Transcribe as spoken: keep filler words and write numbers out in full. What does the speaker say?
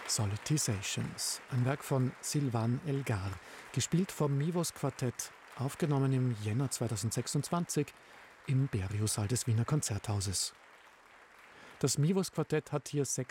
Solitisations, ein Werk von Sylvain Elgar, gespielt vom Mivos Quartett, aufgenommen im Jänner zweitausendsechsundzwanzig im Beriosaal des Wiener Konzerthauses. Das Mivos Quartett hat hier sechs